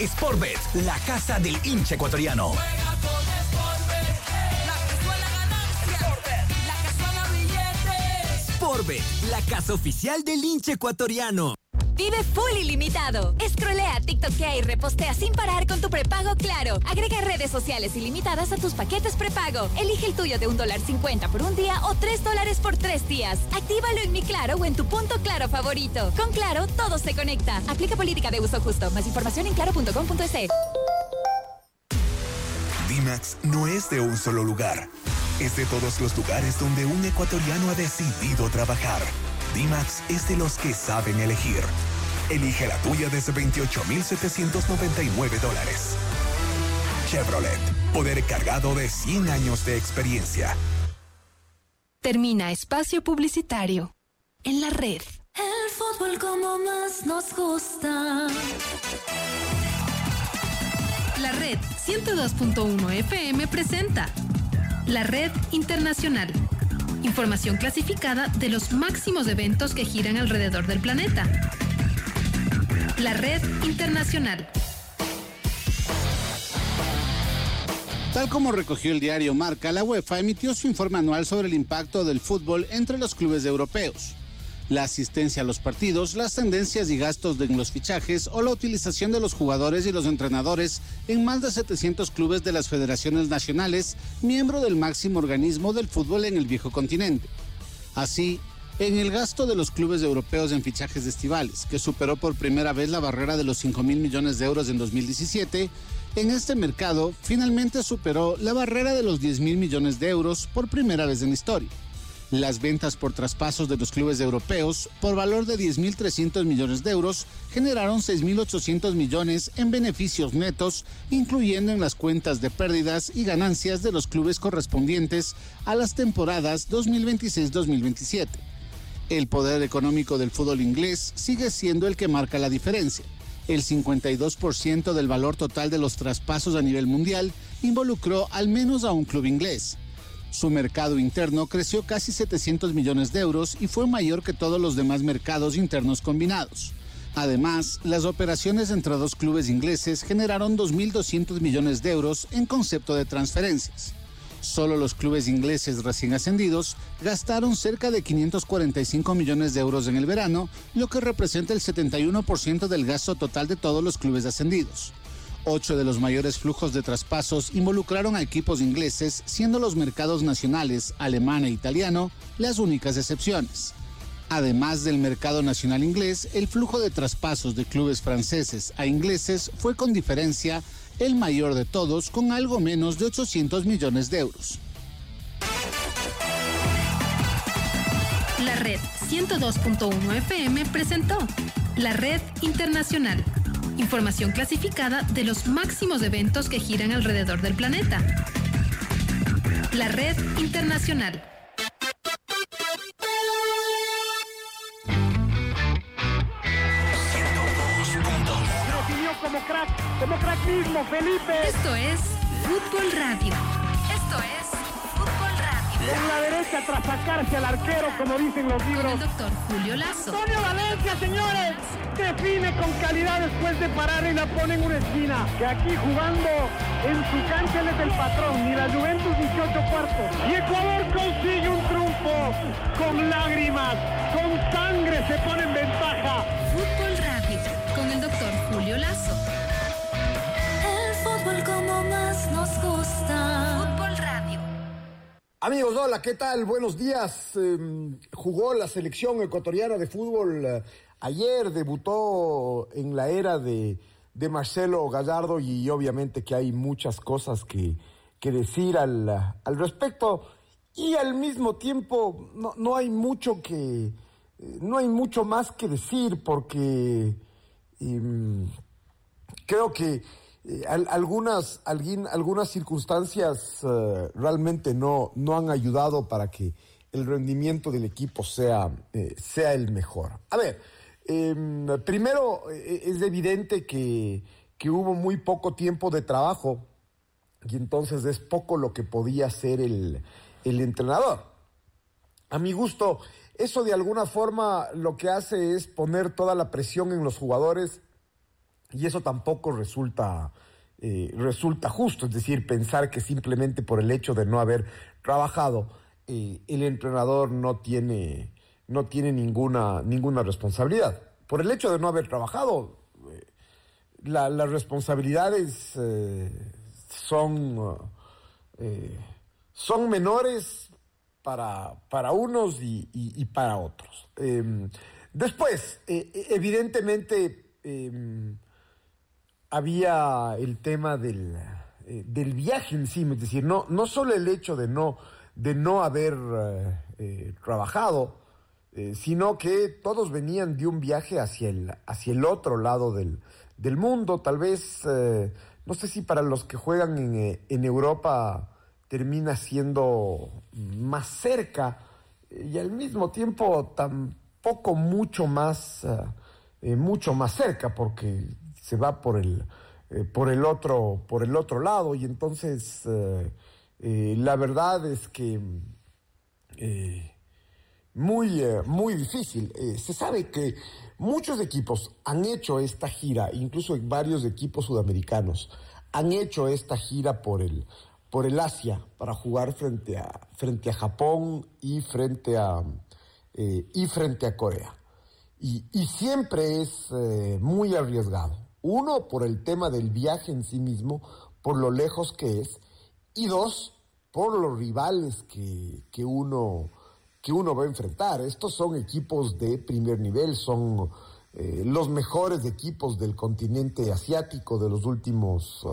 Sportbet, la casa del hincha ecuatoriano. Juega con Sportbet, la que suena ganancia, la que suena billetes. Sportbet, la casa oficial del hincha ecuatoriano. Vive full ilimitado. Scrollea TikTok y repostea sin parar con tu prepago Claro. Agrega redes sociales ilimitadas a tus paquetes prepago. Elige el tuyo de $1.50 por un día o $3 por 3 días. Actívalo en Mi Claro o en tu punto Claro favorito. Con Claro, todo se conecta. Aplica política de uso justo. Más información en claro.com.es. Dimax no es de un solo lugar. Es de todos los lugares donde un ecuatoriano ha decidido trabajar. Dimax es de los que saben elegir. Elige la tuya desde $28,799. Chevrolet, poder cargado de 100 años de experiencia. Termina espacio publicitario en la red. El fútbol como más nos gusta. La red 102.1 FM presenta La Red Internacional. Información clasificada de los máximos eventos que giran alrededor del planeta. La Red Internacional. Tal como recogió el diario Marca, la UEFA emitió su informe anual sobre el impacto del fútbol entre los clubes europeos. La asistencia a los partidos, las tendencias y gastos en los fichajes o la utilización de los jugadores y los entrenadores en más de 700 clubes de las federaciones nacionales, miembro del máximo organismo del fútbol en el viejo continente. Así, en el gasto de los clubes europeos en fichajes estivales, que superó por primera vez la barrera de los 5.000 millones de euros en 2017, en este mercado finalmente superó la barrera de los 10.000 millones de euros por primera vez en la historia. Las ventas por traspasos de los clubes europeos, por valor de 10.300 millones de euros, generaron 6.800 millones en beneficios netos, incluyendo en las cuentas de pérdidas y ganancias de los clubes correspondientes a las temporadas 2026-2027. El poder económico del fútbol inglés sigue siendo el que marca la diferencia. El 52% del valor total de los traspasos a nivel mundial involucró al menos a un club inglés. Su mercado interno creció casi 700 millones de euros y fue mayor que todos los demás mercados internos combinados. Además, las operaciones entre dos clubes ingleses generaron 2.200 millones de euros en concepto de transferencias. Solo los clubes ingleses recién ascendidos gastaron cerca de 545 millones de euros en el verano, lo que representa el 71% del gasto total de todos los clubes ascendidos. 8 de los mayores flujos de traspasos involucraron a equipos ingleses, siendo los mercados nacionales, alemán e italiano, las únicas excepciones. Además del mercado nacional inglés, el flujo de traspasos de clubes franceses a ingleses fue con diferencia el mayor de todos, con algo menos de 800 millones de euros. La Red 102.1 FM presentó La Red Internacional. Información clasificada de los máximos eventos que giran alrededor del planeta. La Red Internacional. Como crack mismo, Felipe. Esto es Fútbol Radio. Esto es Fútbol Radio. Con la derecha tras sacarse al arquero, como dicen los libros. Con el doctor Julio Lazo. Antonio Valencia, señores, define con calidad después de parar y la pone en una esquina. Que aquí jugando en su cancha él es el patrón, ni la Juventus ni Chocho Cuartos. Y Ecuador consigue un triunfo con lágrimas, con sangre se pone en ventaja. Fútbol Radio, con el doctor Julio Lazo. El fútbol como más nos gusta. Fútbol Radio. Amigos, hola, ¿qué tal? Buenos días. Jugó la selección ecuatoriana de fútbol ayer, debutó en la era de Marcelo Gallardo y obviamente que hay muchas cosas que decir al respecto y al mismo tiempo no hay mucho más que decir porque creo que algunas circunstancias realmente no han ayudado para que el rendimiento del equipo sea el mejor. A ver, primero es evidente que hubo muy poco tiempo de trabajo y entonces es poco lo que podía hacer el entrenador. A mi gusto, eso de alguna forma lo que hace es poner toda la presión en los jugadores Y eso tampoco resulta justo, es decir, pensar que simplemente por el hecho de no haber trabajado, el entrenador no tiene ninguna responsabilidad. Por el hecho de no haber trabajado, las responsabilidades son menores para unos y para otros. Después, evidentemente, había el tema del viaje encima, es decir, no solo el hecho de no haber trabajado, sino que todos venían de un viaje hacia el otro lado del mundo. Tal vez, no sé si para los que juegan en Europa termina siendo más cerca y al mismo tiempo tampoco mucho más cerca, porque se va por el otro lado, y entonces la verdad es que muy difícil. Se sabe que muchos equipos han hecho esta gira, incluso varios equipos sudamericanos han hecho esta gira por el Asia para jugar frente a Japón y frente a Corea. Y siempre es muy arriesgado. Uno, por el tema del viaje en sí mismo, por lo lejos que es, y dos, por los rivales que uno va a enfrentar. Estos son equipos de primer nivel, son los mejores equipos del continente asiático de los últimos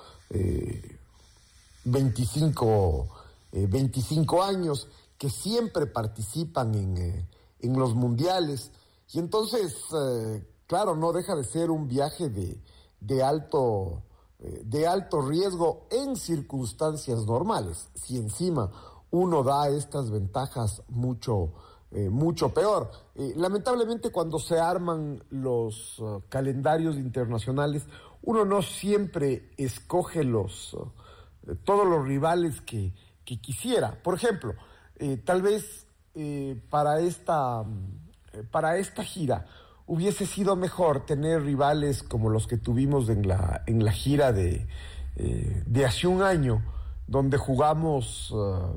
25 años, que siempre participan en los mundiales. Y entonces, claro, no deja de ser un viaje de alto riesgo en circunstancias normales. Si encima uno da estas ventajas, mucho peor. Lamentablemente, cuando se arman los calendarios internacionales, uno no siempre escoge todos los rivales que quisiera. Por ejemplo, tal vez para esta gira hubiese sido mejor tener rivales como los que tuvimos en la gira de hace un año, donde jugamos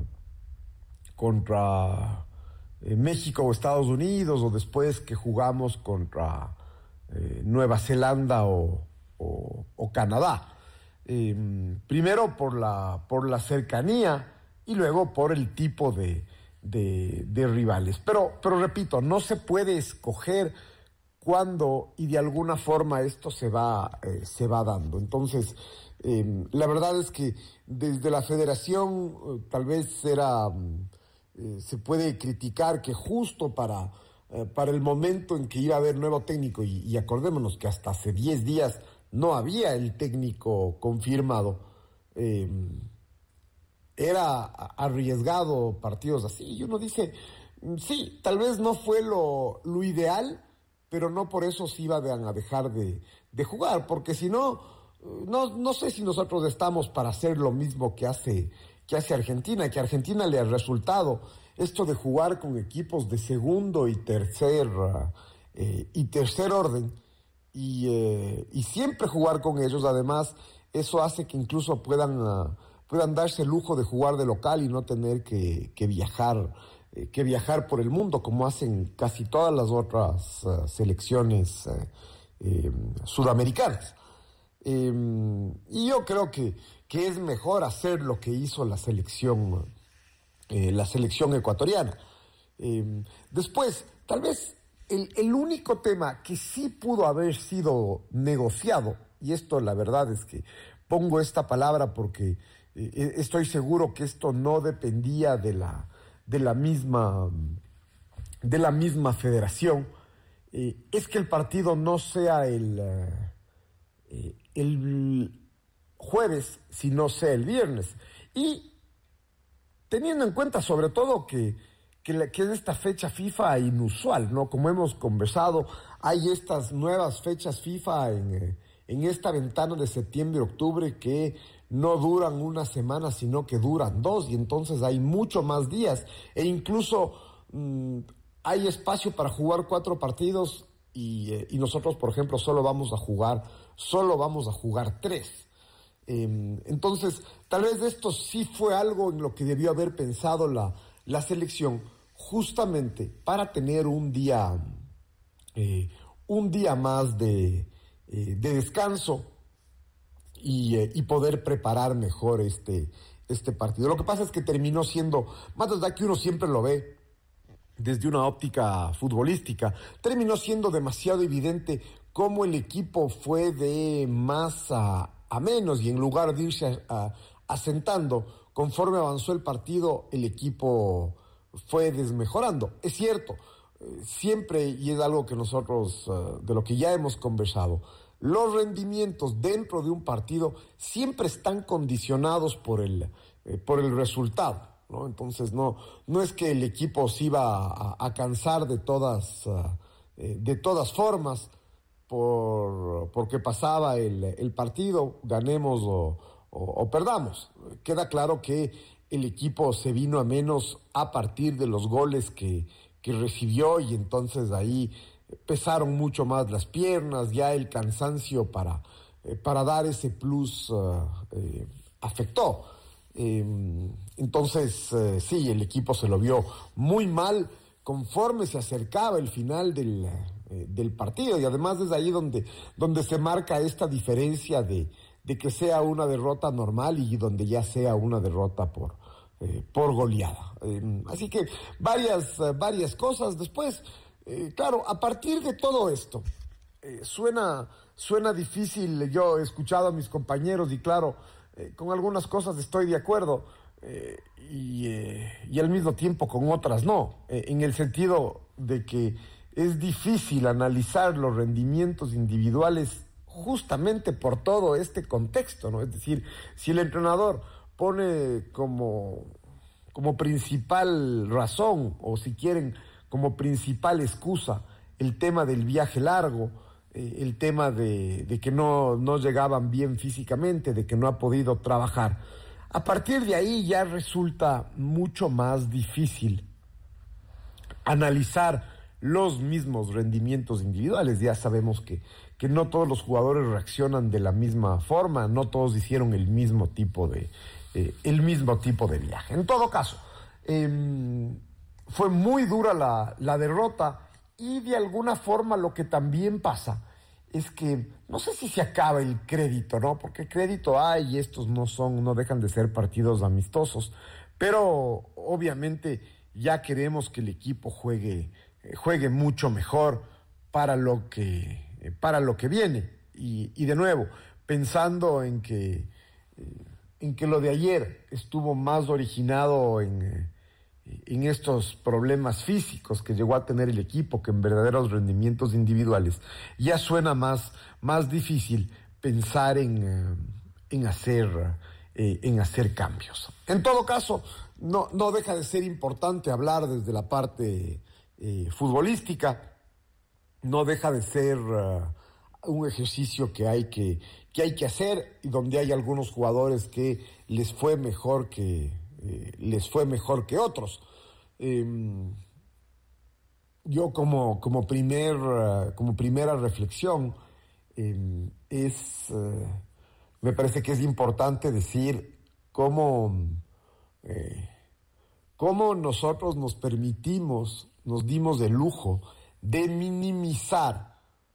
contra México o Estados Unidos, o después que jugamos contra Nueva Zelanda o Canadá. Primero por la cercanía y luego por el tipo de rivales. Pero repito, no se puede escoger cuándo, y de alguna forma esto se va dando. Entonces, la verdad es que desde la federación tal vez se puede criticar que justo para el momento en que iba a haber nuevo técnico, y acordémonos que hasta hace 10 días no había el técnico confirmado, era arriesgado partidos así. Y uno dice, sí, tal vez no fue lo ideal, pero no por eso se iban a dejar de jugar, porque si no sé si nosotros estamos para hacer lo mismo que hace Argentina, que a Argentina le ha resultado esto de jugar con equipos de segundo y tercer orden, y siempre jugar con ellos. Además, eso hace que incluso puedan darse el lujo de jugar de local y no tener que viajar por el mundo, como hacen casi todas las otras selecciones sudamericanas. Y yo creo que es mejor hacer lo que hizo la selección ecuatoriana. Después, tal vez el único tema que sí pudo haber sido negociado, y esto la verdad es que pongo esta palabra porque estoy seguro que esto no dependía de la misma federación, es que el partido no sea el jueves, sino sea el viernes. Y teniendo en cuenta sobre todo que es esta fecha FIFA inusual, ¿no? Como hemos conversado, hay estas nuevas fechas FIFA en esta ventana de septiembre-octubre que no duran una semana, sino que duran 2, y entonces hay mucho más días, e incluso hay espacio para jugar 4 partidos, y nosotros, por ejemplo, solo vamos a jugar solo vamos a jugar 3. Entonces, tal vez esto sí fue algo en lo que debió haber pensado la selección, justamente para tener un día más de descanso y poder preparar mejor este partido. Lo que pasa es que terminó siendo, más allá que uno siempre lo ve desde una óptica futbolística, terminó siendo demasiado evidente cómo el equipo fue de más a menos, y en lugar de irse asentando, conforme avanzó el partido, el equipo fue desmejorando. Es cierto, siempre, y es algo que nosotros, de lo que ya hemos conversado, los rendimientos dentro de un partido siempre están condicionados por el resultado, ¿no? Entonces no es que el equipo se iba a cansar de todas formas porque pasaba el partido, ganemos o perdamos. Queda claro que el equipo se vino a menos a partir de los goles que recibió, y entonces ahí pesaron mucho más las piernas, ya el cansancio para dar ese plus afectó. Entonces, sí, el equipo se lo vio muy mal conforme se acercaba el final del partido, y además es ahí donde se marca esta diferencia de que sea una derrota normal y donde ya sea una derrota por goleada. Así que varias cosas. Después, claro, a partir de todo esto, suena difícil. Yo he escuchado a mis compañeros y claro, con algunas cosas estoy de acuerdo, y al mismo tiempo con otras no, en el sentido de que es difícil analizar los rendimientos individuales justamente por todo este contexto, ¿no? Es decir, si el entrenador pone como principal razón, o si quieren, como principal excusa, el tema del viaje largo, el tema de que no llegaban bien físicamente, de que no ha podido trabajar, a partir de ahí ya resulta mucho más difícil analizar los mismos rendimientos individuales. Ya sabemos que no todos los jugadores reaccionan de la misma forma, no todos hicieron el mismo tipo de viaje. En todo caso, fue muy dura la derrota, y de alguna forma lo que también pasa es que no sé si se acaba el crédito, ¿no? Porque crédito hay, y estos no dejan de ser partidos amistosos, pero obviamente ya queremos que el equipo juegue mucho mejor para lo que viene, y de nuevo pensando en que lo de ayer estuvo más originado en estos problemas físicos que llegó a tener el equipo que en verdaderos rendimientos individuales, ya suena más difícil pensar en hacer cambios. En todo caso, no deja de ser importante hablar desde la parte futbolística, no deja de ser un ejercicio que hay que hacer, y donde hay algunos jugadores que les fue mejor que otros. Yo como primera reflexión, me parece que es importante decir cómo nosotros nos dimos el lujo de minimizar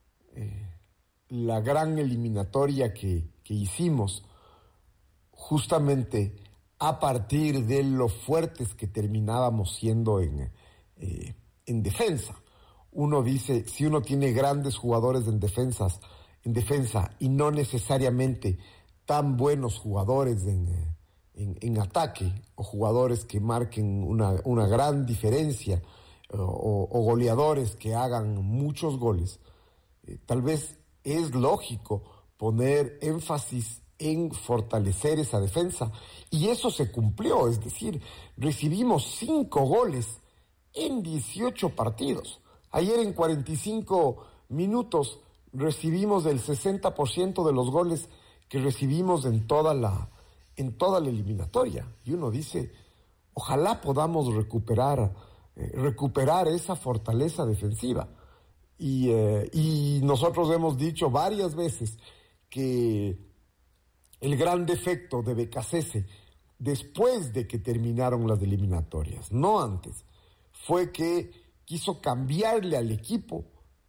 la gran eliminatoria que hicimos, justamente a partir de lo fuertes que terminábamos siendo en defensa. Uno dice, si uno tiene grandes jugadores en defensa y no necesariamente tan buenos jugadores en ataque, o jugadores que marquen una gran diferencia, o goleadores que hagan muchos goles, tal vez es lógico poner énfasis en fortalecer esa defensa, y eso se cumplió. Es decir, recibimos 5 goles en 18 partidos. Ayer en 45 minutos recibimos el 60% de los goles que recibimos en toda la eliminatoria, y uno dice, ojalá podamos recuperar esa fortaleza defensiva, y nosotros hemos dicho varias veces que el gran defecto de Becasese, después de que terminaron las eliminatorias, no antes, fue que quiso cambiarle al equipo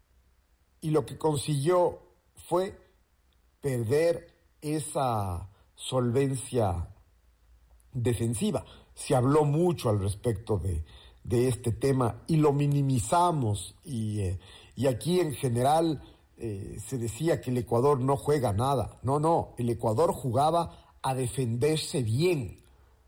y lo que consiguió fue perder esa solvencia defensiva. Se habló mucho al respecto de este tema y lo minimizamos y aquí en general se decía que el Ecuador no juega nada. No, el Ecuador jugaba a defenderse bien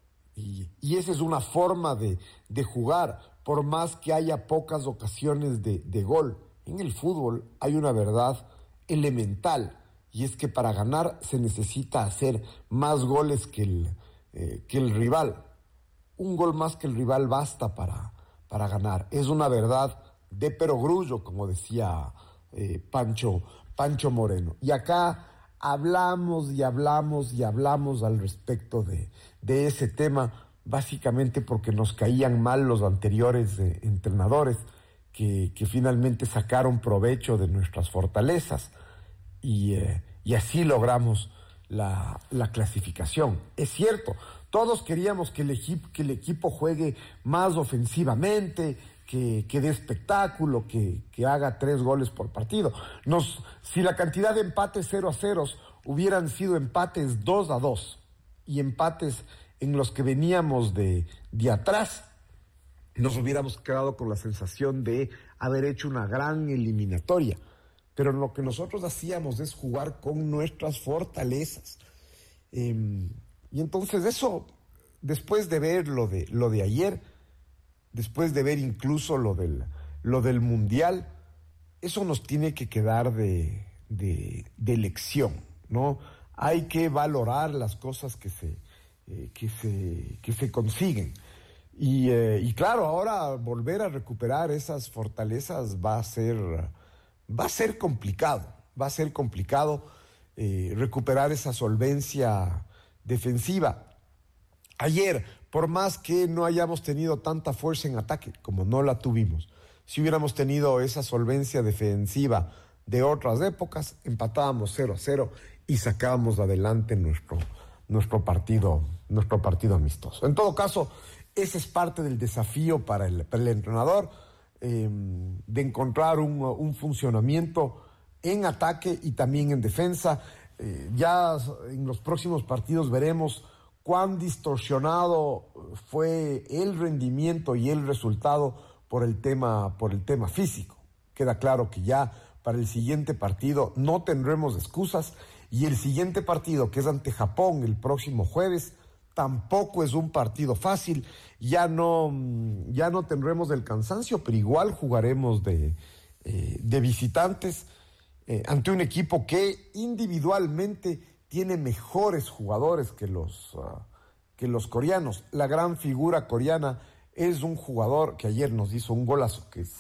y esa es una forma de jugar, por más que haya pocas ocasiones de gol. En el fútbol hay una verdad elemental y es que para ganar se necesita hacer más goles que el rival. Un gol más que el rival basta para ganar. Es una verdad de perogrullo, como decía Pancho Moreno. Y acá hablamos y hablamos y hablamos al respecto de ese tema, básicamente porque nos caían mal los anteriores entrenadores que finalmente sacaron provecho de nuestras fortalezas y así logramos la clasificación. Es cierto, todos queríamos que el equipo juegue más ofensivamente, que dé espectáculo, que haga 3 goles por partido. Si la cantidad de empates 0-0 hubieran sido empates 2-2 y empates en los que veníamos de atrás, nos hubiéramos quedado con la sensación de haber hecho una gran eliminatoria. Pero lo que nosotros hacíamos es jugar con nuestras fortalezas. Y entonces eso, después de ver lo de ayer, después de ver incluso lo del Mundial, eso nos tiene que quedar de lección, ¿no? Hay que valorar las cosas que se consiguen. Y claro, ahora volver a recuperar esas fortalezas va a ser complicado. Va a ser complicado recuperar esa solvencia defensiva. Ayer, por más que no hayamos tenido tanta fuerza en ataque, como no la tuvimos, si hubiéramos tenido esa solvencia defensiva de otras épocas, empatábamos 0-0 y sacábamos adelante nuestro partido amistoso. En todo caso, ese es parte del desafío para el entrenador, de encontrar un funcionamiento en ataque y también en defensa. Ya en los próximos partidos veremos cuán distorsionado fue el rendimiento y el resultado por el tema físico. Queda claro que ya para el siguiente partido no tendremos excusas y el siguiente partido, que es ante Japón el próximo jueves, tampoco es un partido fácil. Ya no tendremos el cansancio, pero igual jugaremos de visitantes ante un equipo que individualmente tiene mejores jugadores que los coreanos. La gran figura coreana es un jugador que ayer nos hizo un golazo, que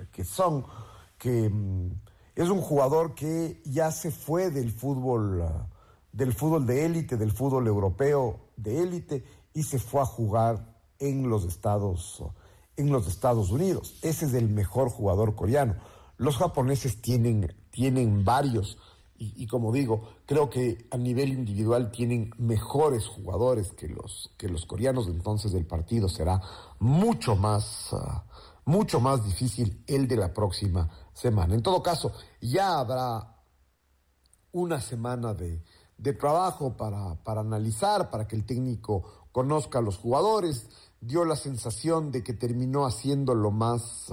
es un jugador que ya se fue del fútbol de élite, del fútbol europeo de élite, y se fue a jugar en los Estados Unidos. Ese es el mejor jugador coreano. Los japoneses tienen varios, y como digo, creo que a nivel individual tienen mejores jugadores que los coreanos. Entonces el partido será mucho más difícil el de la próxima semana. En todo caso, ya habrá una semana de trabajo para analizar, para que el técnico conozca a los jugadores. Dio la sensación de que terminó haciendo lo más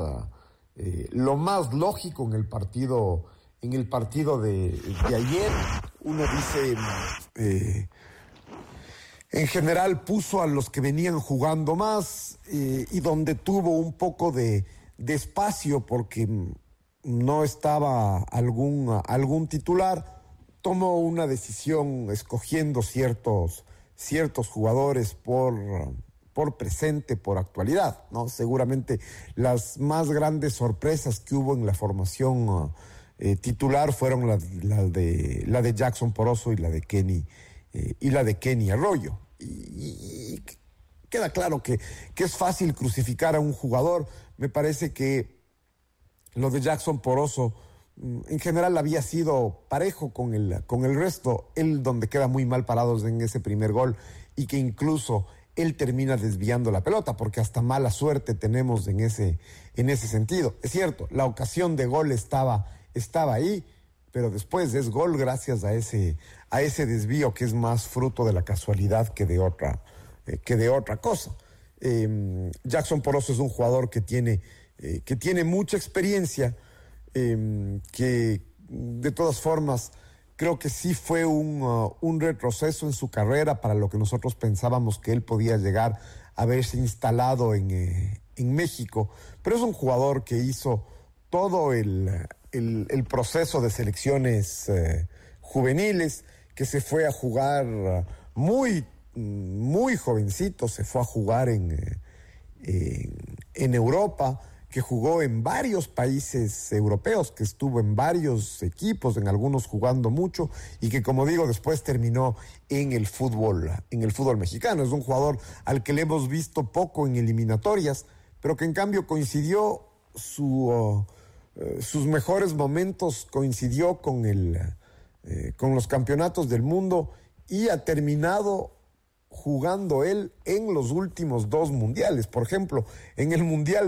lógico en el partido de ayer. Uno dice, en general puso a los que venían jugando más, y donde tuvo un poco de espacio porque no estaba algún titular, tomó una decisión escogiendo ciertos jugadores por presente, por actualidad, ¿no? Seguramente las más grandes sorpresas que hubo en la formación titular fueron la de Jackson Poroso y la de Kenny Arroyo. Y queda claro que es fácil crucificar a un jugador. Me parece que lo de Jackson Poroso en general había sido parejo con el resto. Él donde queda muy mal parado es en ese primer gol y que incluso él termina desviando la pelota porque hasta mala suerte tenemos en ese sentido. Es cierto, la ocasión de gol estaba ahí, pero después es gol gracias a ese desvío que es más fruto de la casualidad que de otra cosa. Jackson Poroso es un jugador que tiene mucha experiencia, que de todas formas creo que sí fue un retroceso en su carrera para lo que nosotros pensábamos que él podía llegar a haberse instalado en México, pero es un jugador que hizo todo el proceso de selecciones juveniles, que se fue a jugar muy jovencito, se fue a jugar en Europa, que jugó en varios países europeos, que estuvo en varios equipos, en algunos jugando mucho, y que, como digo, después terminó en el fútbol mexicano. Es un jugador al que le hemos visto poco en eliminatorias, pero que en cambio coincidió sus mejores momentos, coincidió con los campeonatos del mundo y ha terminado jugando él en los últimos 2 mundiales. Por ejemplo, en el Mundial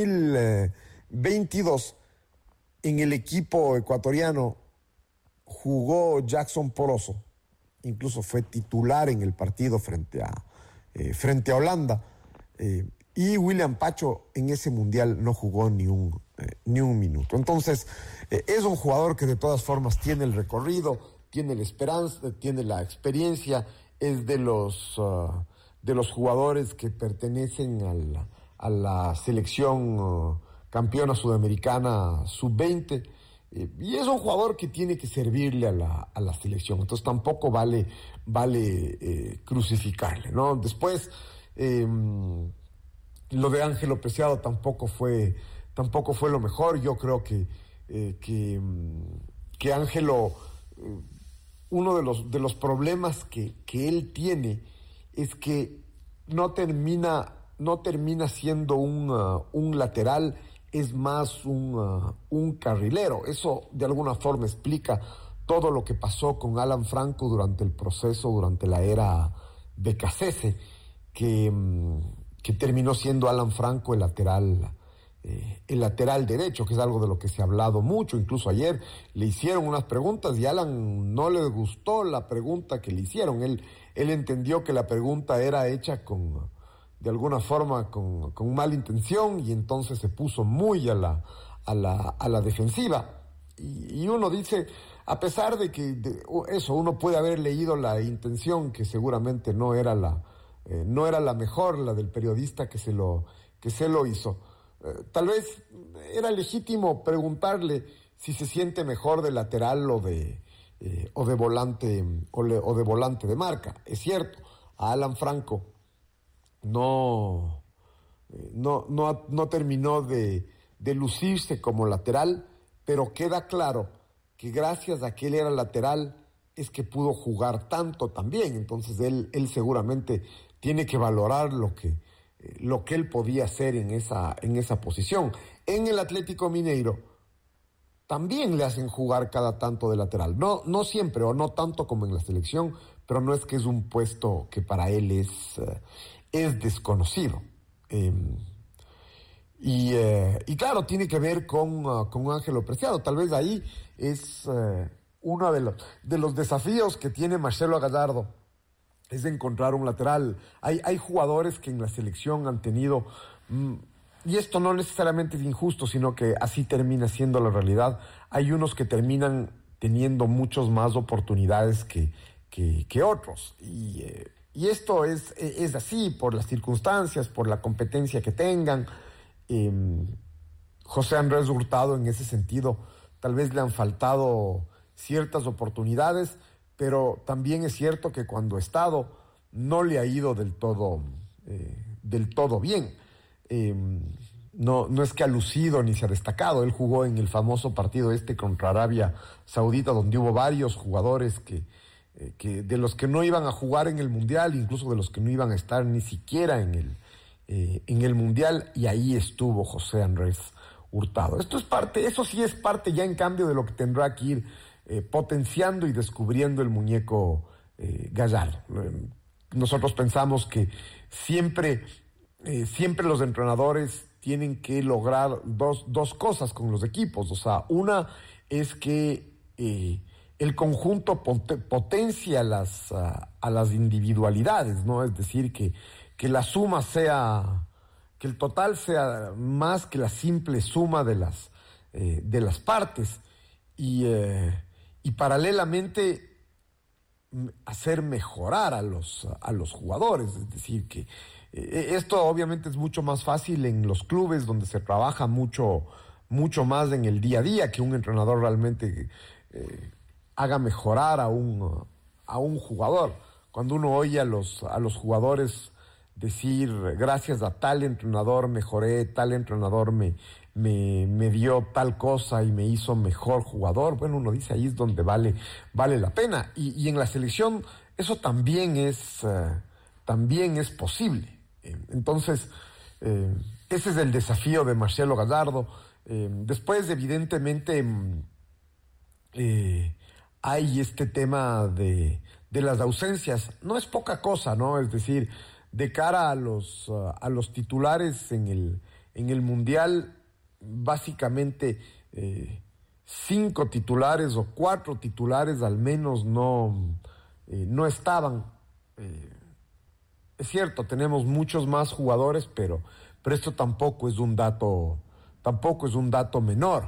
2022, en el equipo ecuatoriano jugó Jackson Poroso, incluso fue titular en el partido frente a Holanda, y William Pacho en ese Mundial no jugó ni un minuto. Entonces, es un jugador que de todas formas tiene el recorrido, tiene la esperanza, tiene la experiencia, es de los jugadores que pertenecen a la selección campeona sudamericana sub-20, y es un jugador que tiene que servirle a la selección. Entonces tampoco vale crucificarle, ¿no? Después, lo de Ángelo Preciado tampoco fue lo mejor. Yo creo que Ángelo, uno de los problemas que él tiene es que no termina siendo un lateral, es más un carrilero. Eso de alguna forma explica todo lo que pasó con Alan Franco durante el proceso, durante la era de Becasese, que terminó siendo Alan Franco el lateral derecho, que es algo de lo que se ha hablado mucho. Incluso ayer le hicieron unas preguntas y a Alan no le gustó la pregunta que le hicieron. Él entendió que la pregunta era hecha de alguna forma con mala intención, y entonces se puso muy a la defensiva. Y uno dice, a pesar de que uno puede haber leído la intención, que seguramente no era la mejor, la del periodista que se lo hizo. Tal vez era legítimo preguntarle si se siente mejor de lateral o de volante o de volante de marca. Es cierto, a Alan Franco no terminó de lucirse como lateral, pero queda claro que gracias a que él era lateral es que pudo jugar tanto también. Entonces él seguramente tiene que valorar lo que él podía hacer en esa posición. En el Atlético Mineiro también le hacen jugar cada tanto de lateral. No siempre, o no tanto como en la selección, pero no es que es un puesto que para él es desconocido. Y claro, tiene que ver con Ángelo Preciado. Tal vez ahí es uno de los desafíos que tiene Marcelo Gallardo, es de encontrar un lateral. Hay jugadores que en la selección han tenido, y esto no necesariamente es injusto, sino que así termina siendo la realidad, hay unos que terminan teniendo muchas más oportunidades que otros, y esto es así por las circunstancias, por la competencia que tengan. José Andrés Hurtado, en ese sentido, tal vez le han faltado ciertas oportunidades, pero también es cierto que cuando ha estado no le ha ido del todo bien. No es que ha lucido ni se ha destacado. Él jugó en el famoso partido contra Arabia Saudita, donde hubo varios jugadores que de los que no iban a jugar en el Mundial, incluso de los que no iban a estar ni siquiera en el Mundial, y ahí estuvo José Andrés Hurtado. Eso sí es parte ya en cambio de lo que tendrá que ir potenciando y descubriendo el muñeco Gallardo. Nosotros pensamos que siempre los entrenadores tienen que lograr dos cosas con los equipos. O sea, una es que el conjunto potencia a las individualidades, ¿no? Es decir, que la suma sea, que el total sea más que la simple suma de las partes y paralelamente hacer mejorar a los jugadores. Es decir, que esto obviamente es mucho más fácil en los clubes donde se trabaja mucho más en el día a día, que un entrenador realmente haga mejorar a un jugador. Cuando uno oye a los jugadores decir gracias a tal entrenador mejoré, tal entrenador me dio tal cosa y me hizo mejor jugador, bueno, uno dice ahí es donde vale la pena. Y en la selección eso también es posible. Entonces, ese es el desafío de Marcelo Gallardo. Después, evidentemente, hay este tema de las ausencias. No es poca cosa, ¿no? Es decir, de cara a los titulares en el Mundial, básicamente 5 titulares o 4 titulares al menos no estaban. Es cierto, tenemos muchos más jugadores, pero esto tampoco es un dato menor.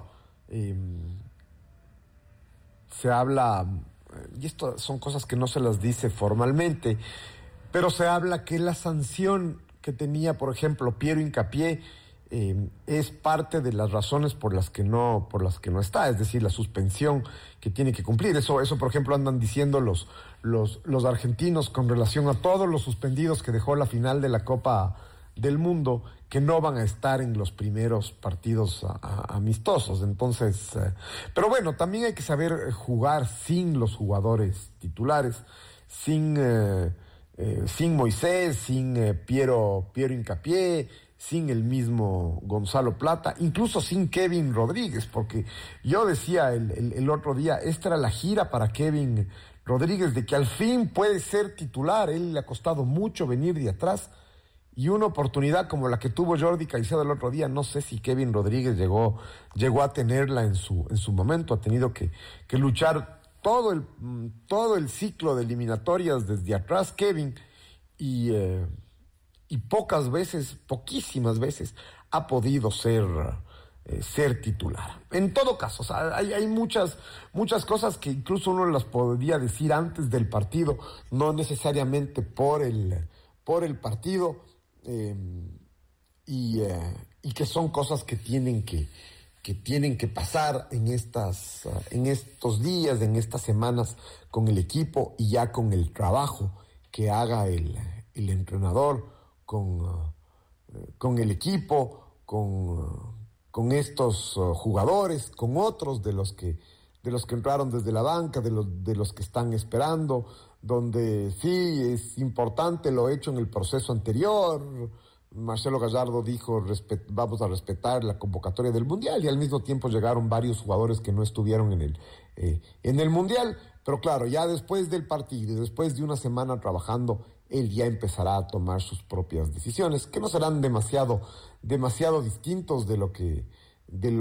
Se habla, y esto son cosas que no se las dice formalmente, pero se habla que la sanción que tenía, por ejemplo, Piero Hincapié, es parte de las razones por las que no está, es decir, la suspensión que tiene que cumplir. Eso por ejemplo, andan diciendo los argentinos con relación a todos los suspendidos que dejó la final de la Copa del Mundo, que no van a estar en los primeros partidos amistosos. Entonces, pero bueno, también hay que saber jugar sin los jugadores titulares, sin Moisés, sin Piero Hincapié, sin el mismo Gonzalo Plata, incluso sin Kevin Rodríguez, porque yo decía el otro día, esta era la gira para Kevin Rodríguez, de que al fin puede ser titular. Él le ha costado mucho venir de atrás, y una oportunidad como la que tuvo Jordi Caicedo el otro día, no sé si Kevin Rodríguez llegó a tenerla en su momento. Ha tenido que luchar todo el ciclo de eliminatorias desde atrás Kevin, y poquísimas veces ha podido ser titular. En todo caso, o sea, hay muchas cosas que incluso uno las podría decir antes del partido, no necesariamente por el partido, y que son cosas que tienen que pasar en estos días, en estas semanas con el equipo, y ya con el trabajo que haga el entrenador con el equipo, con estos jugadores, con otros de los que entraron desde la banca, de los que están esperando, donde sí es importante lo hecho en el proceso anterior. Marcelo Gallardo dijo, vamos a respetar la convocatoria del Mundial, y al mismo tiempo llegaron varios jugadores que no estuvieron en el Mundial. Pero claro, ya después del partido, después de una semana trabajando, él ya empezará a tomar sus propias decisiones, que no serán demasiado distintos de lo